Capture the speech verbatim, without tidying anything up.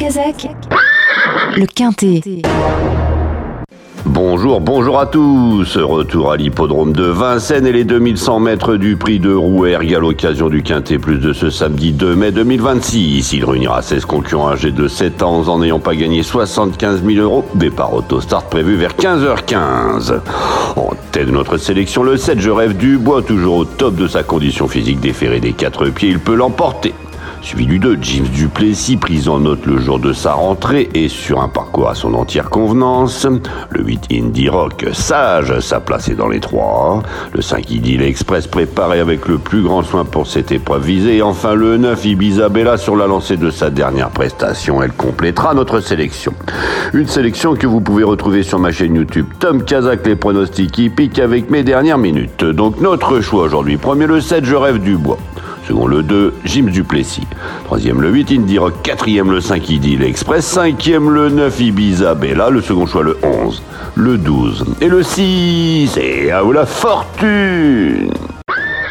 Kazakh, le Quintet. Bonjour, bonjour à tous. Retour à l'hippodrome de Vincennes et les deux mille cent mètres du prix de Rouergue à l'occasion du Quintet Plus de ce samedi deux mai deux mille vingt-six. Il réunira seize concurrents âgés de sept ans en n'ayant pas gagné soixante-quinze mille euros. Départ autostart prévu vers quinze heures quinze. En tête de notre sélection, le sept, Je rêve du bois, toujours au top de sa condition physique déférée des quatre pieds, il peut l'emporter. Suivi du deux, James Duplessis, pris en note le jour de sa rentrée et sur un parcours à son entière convenance. Le huit, Indie Rock, sage, sa place est dans les trois. Le cinq, Idylle Express, préparé avec le plus grand soin pour cette épreuve visée. Et enfin le neuf, Ibiza Bella, sur la lancée de sa dernière prestation. Elle complétera notre sélection. Une sélection que vous pouvez retrouver sur ma chaîne YouTube Tom Kazakh, les pronostics hippiques avec mes dernières minutes. Donc notre choix aujourd'hui. Premier le sept, Je rêve du bois. Second le deux, James Duplessis. Troisième le huit, Indie Rock. Quatrième le cinq, Idylle Express. Cinquième le neuf, Ibiza Bella. Le second choix le onze, le douze et le six. Et à vous la fortune!